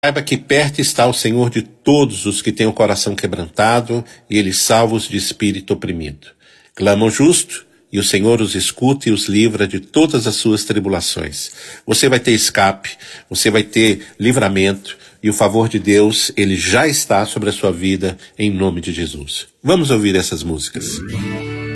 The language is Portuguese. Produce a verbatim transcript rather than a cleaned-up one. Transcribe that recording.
Saiba que perto está o Senhor de todos os que têm o coração quebrantado, e Ele salva os de espírito oprimido. Clama o justo, e o Senhor os escuta e os livra de todas as suas tribulações. Você vai ter escape, você vai ter livramento, e o favor de Deus, Ele já está sobre a sua vida, em nome de Jesus. Vamos ouvir essas músicas.